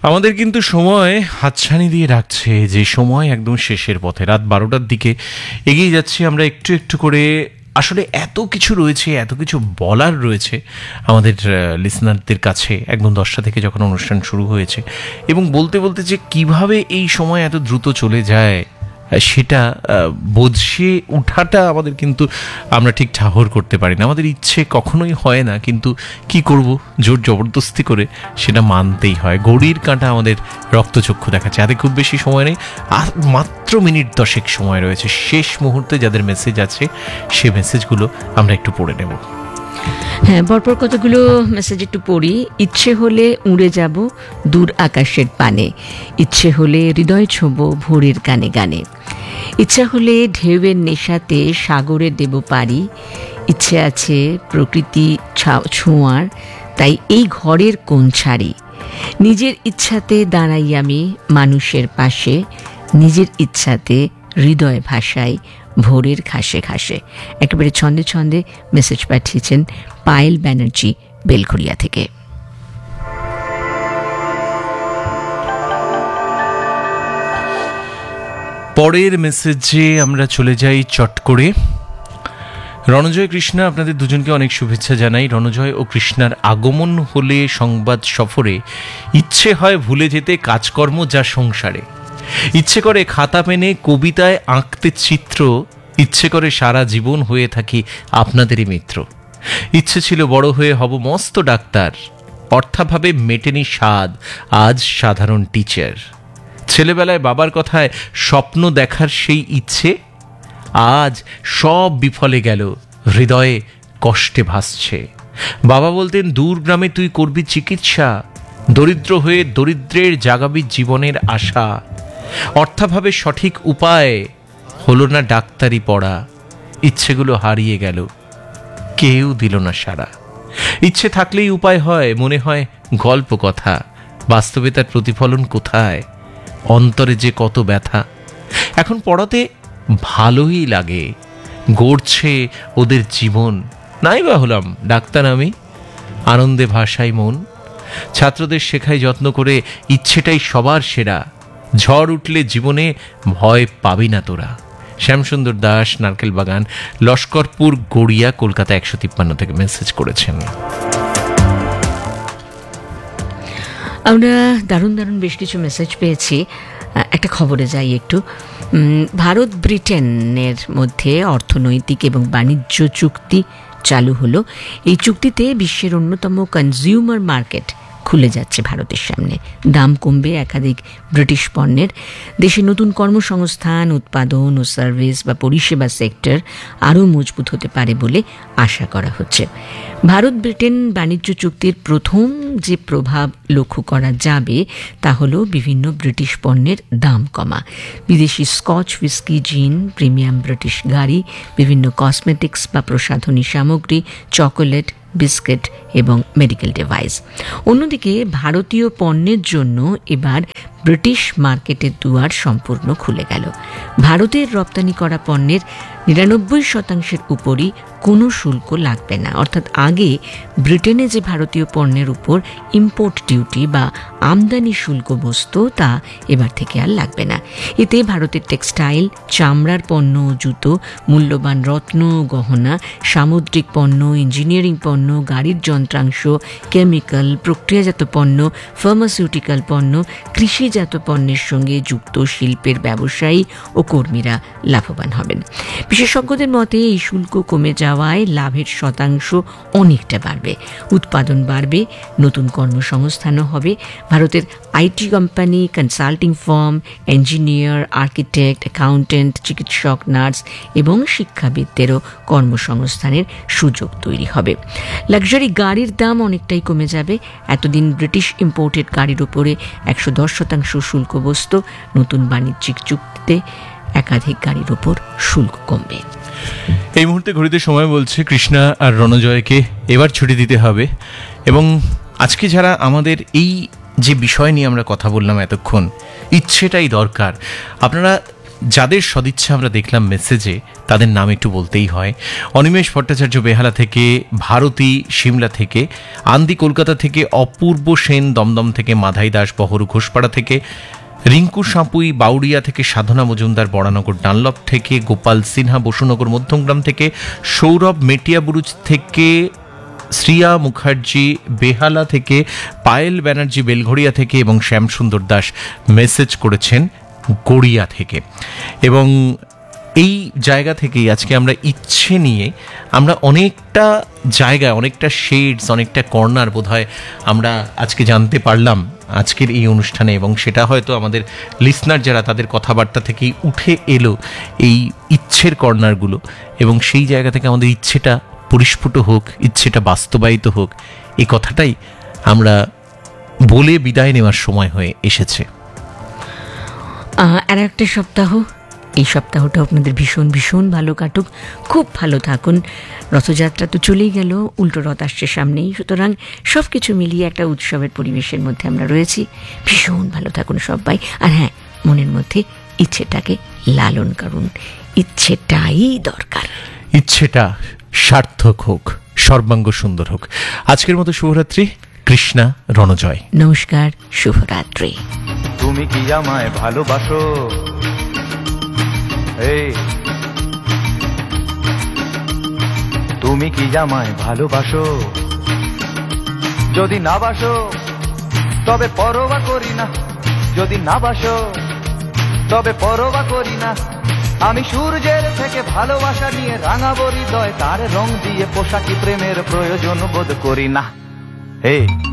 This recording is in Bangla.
আমাদের কিন্তু সময় হাতছানি দিয়ে রাখছে, যে সময় একদম শেষের পথে, রাত 12টার দিকে এগিয়ে যাচ্ছি আমরা একটু একটু করে। আসলে এত কিছু রয়েছে, এত কিছু বলার রয়েছে আমাদের লিসনারদের কাছে একদম 10টা থেকে যখন অনুষ্ঠান শুরু হয়েছে, এবং বলতে বলতে যে কিভাবে এই সময় এত দ্রুত চলে যায় সেটা বুঝে ওঠাটা আমাদের কিন্তু আমরা ঠিক ঠাহর করতে পারি না। আমাদের ইচ্ছে কখনোই হয় না, কিন্তু কি করব, জোর জবরদস্তি করে সেটা মানতেই হয়। ঘড়ির কাঁটা আমাদের রক্তচক্ষু দেখাচ্ছে, এতে খুব বেশি সময় নেই, আর মাত্র মিনিট 10 সময় রয়েছে। শেষ মুহূর্তে যাদের মেসেজ আছে সে মেসেজগুলো আমরা একটু পড়ে নেব। হ্যাঁ, পরপর কতগুলো মেসেজ একটু পড়ি। ইচ্ছে হলে উড়ে যাব দূর আকাশের পানে, ইচ্ছে হলে হৃদয় ছোঁব ভোরের গানে গানে, ইচ্ছা হলে ঢেউয়ের নেশাতে সাগরে দেব পারি, ইচ্ছে আছে প্রকৃতি ছোঁয়ার, তাই এই ঘরের কোণ ছাড়ি, নিজের ইচ্ছাতে দাঁড়াই আমি মানুষের পাশে, নিজের ইচ্ছাতে হৃদয় ভাষায় ভোরের ঘাসে ঘাসে। একেবারে ছন্দে ছন্দে মেসেজ পাঠিয়েছেন পায়েল ব্যানার্জি বেলঘরিয়া থেকে। পরের মেসেজে আমরা চলে যাই চট করে। রণজয় কৃষ্ণা, আপনাদের দুজনকে অনেক শুভেচ্ছা জানাই। রণজয় ও কৃষ্ণার আগমন হলে সংবাদ সফরে ইচ্ছে হয় ভুলে যেতে কাজকর্ম যা সংসারে, ইচ্ছে করে খাতা পেনে কবিতায় আঁকতে চিত্র, ইচ্ছে করে সারা জীবন হয়ে থাকি আপনাদেরই মিত্র, ইচ্ছে ছিল বড় হয়ে হব মস্ত ডাক্তার, অর্থাভাবে মেটেনি স্বাদ আজ সাধারণ টিচার, ছেলেবেলায় বাবার কথায় স্বপ্ন দেখার সেই ইচ্ছে আজ সব বিফলে গেল, হৃদয়ে কষ্টে ভাসছে। বাবা বলতেন দূর গ্রামে তুই করবি চিকিৎসা, দরিদ্র হয়ে দরিদ্রের জাগাবি জীবনের আশা, অর্থাভাবে সঠিক উপায় হলো না ডাক্তারি পড়া, ইচ্ছেগুলো হারিয়ে গেল কেউ দিল না সাড়া। ইচ্ছে থাকলেই উপায় হয়, মনে হয় গল্প কথা, বাস্তবে তার প্রতিফলন কোথায়, অন্তরে যে কত ব্যথা। এখন পড়াতে ভালোই লাগে, গড়ছে ওদের জীবন, নাই বা হলাম ডাক্তার আমি, আনন্দে ভাষাই মন, ছাত্রদের শেখাই যত্ন করে, ইচ্ছেটাই সবার সেরা, ঝড় উঠলে জীবনে ভয় পাবি না তোরা। শ্যামসুন্দর দাস, নারকেল বাগান, লস্করপুর, গড়িয়া, কলকাতা 153 থেকে মেসেজ করেছেন। আমরা দারুণ দারুণ বেশ কিছু মেসেজ পেয়েছি। একটা খবরে যাই একটু। ভারত ব্রিটেনের মধ্যে অর্থনৈতিক এবং বাণিজ্য চুক্তি চালু হলো। এই চুক্তিতে বিশ্বের অন্যতম কনজিউমার মার্কেট খুলে যাচ্ছে ভারতের সামনে, দাম কমবে একাধিক ব্রিটিশ পণ্যের, দেশে নতুন কর্মসংস্থান, উৎপাদন ও সার্ভিস বা পরিষেবা সেক্টর আরও মজবুত হতে পারে বলে আশা করা হচ্ছে। ভারত ব্রিটেন বাণিজ্য চুক্তির প্রথম যে প্রভাব লক্ষ্য করা যাবে তা হলো বিভিন্ন ব্রিটিশ পণ্যের দাম কমা। বিদেশি স্কচ, হুইস্কি, জিন, প্রিমিয়াম ব্রিটিশ গাড়ি, বিভিন্ন কসমেটিক্স বা প্রসাধনী সামগ্রী, চকোলেট, বিস্কিট এবং মেডিকেল ডিভাইস। অন্যদিকে ভারতীয় পণ্যের জন্য এবার ব্রিটিশ মার্কেটের দুয়ার সম্পূর্ণ খুলে গেল। ভারতের রপ্তানি করা পণ্যের 99% উপরই কোনো শুল্ক লাগবে না। অর্থাৎ আগে ব্রিটেনে যে ভারতীয় পণ্যের উপর ইম্পোর্ট ডিউটি বা আমদানি শুল্ক বসত, তা এবার থেকে আর লাগবে না। এতে ভারতের টেক্সটাইল, চামড়ার পণ্য, জুতো, মূল্যবান রত্ন, গহনা, সামুদ্রিক পণ্য, ইঞ্জিনিয়ারিং পণ্য, গাড়ির যন্ত্রাংশ, কেমিক্যাল, প্রক্রিয়াজাত পণ্য, ফার্মাসিউটিক্যাল পণ্য, কৃষিজাত পণ্যের সঙ্গে যুক্ত শিল্পের ব্যবসায়ী ও কর্মীরা লাভবান হবেন। বিশেষজ্ঞদের মতে এই শুল্ক কমে যাওয়ায় লাভের শতাংশ অনেকটা বাড়বে, উৎপাদন বাড়বে, নতুন কর্মসংস্থানও হবে। ভারতের IT company, consulting farm, engineer, architect, accountant, চিকিৎসক, নার্স এবং শিক্ষাবিদদেরও কর্মসংস্থানের সুযোগ তৈরি হবে। লাক্সারি গাড়ির দাম অনেকটাই কমে যাবে। এতদিন ব্রিটিশ ইম্পোর্টেড গাড়ির উপরে 110% শুল্ক বসত, নতুন বাণিজ্যিক চুক্তিতে একাধিক গাড়ির উপর শুল্ক কমবে। এই মুহূর্তে ঘড়িতে সময় বলছে কৃষ্ণা আর রণজয়কে এবার ছুটি দিতে হবে, এবং আজকে যারা আমাদের এই যে বিষয় নিয়ে আমরা কথা বললাম এতক্ষণ, ইচ্ছেটাই দরকার, আপনারা যাদের সদিচ্ছা আমরা দেখলাম মেসেজে, তাদের নাম একটু বলতেই হয়। অনিমেষ ভট্টাচার্য বেহালা থেকে, ভারতী সিমলা থেকে, আন্দি কলকাতা থেকে, অপূর্ব সেন দমদম থেকে, মাধাই দাস বহরু ঘোষপাড়া থেকে, রিঙ্কু সাঁপুই বাউরিয়া থেকে, সাধনা মজুমদার বড়ানগর ডানলপ থেকে, গোপাল সিনহা বসুনগর মধ্যমগ্রাম থেকে, সৌরভ মেটিয়াবুরুজ থেকে, শ্রিয়া মুখার্জি বেহালা থেকে, পায়েল ব্যানার্জি বেলঘড়িয়া থেকে এবং শ্যামসুন্দর দাস মেসেজ করেছেন গড়িয়া থেকে। এবং এই জায়গা থেকেই আজকে আমরা ইচ্ছে নিয়ে আমরা অনেকটা জায়গায়, অনেকটা শেডস, অনেকটা কর্নার বোধহয় আমরা আজকে জানতে পারলাম আজকের এই অনুষ্ঠানে। এবং সেটা হয়তো আমাদের লিসনার যারা, তাদের কথাবার্তা থেকেই উঠে এলো এই ইচ্ছের কর্নারগুলো। এবং সেই জায়গা থেকে আমাদের ইচ্ছেটা পরিস্ফুট হোক, ইচ্ছেটা বাস্তবায়িত হোক, এই কথাটাই আমরা বলে বিদায় নেওয়ার সময় হয়ে এসেছে। আর একটা সপ্তাহ, এই সপ্তাহটা আপনাদের ভীষণ ভীষণ ভালো কাটুক, খুব ভালো থাকুন। রথযাত্রা তো চলেই গেল, উল্টো রথ আসছে সামনেই, সুতরাং সব কিছু মিলিয়ে একটা উৎসবের পরিবেশের মধ্যে আমরা রয়েছি। ভীষণ ভালো থাকুন সবাই। আর হ্যাঁ, মনের মধ্যে ইচ্ছেটাকে লালন করুন, ইচ্ছেটাই দরকার। ইচ্ছেটা সার্থক হোক, সর্বাঙ্গ সুন্দর হোক। আজকের মতো শুভরাত্রি। কৃষ্ণা রণজয়। নমস্কার, শুভরাত্রি। তুমি কি আমায় ভালোবাসো? এই তুমি কি আমায় ভালোবাসো? যদি না বাসো তবে পরোয়া করি না, যদি না বাসো তবে পরোয়া করি না। আমি সূর্যের থেকে ভালোবাসা নিয়ে রাঙাবো হৃদয়, তার রং দিয়ে পোশাকি প্রেমের প্রয়োজন বোধ করি না। হে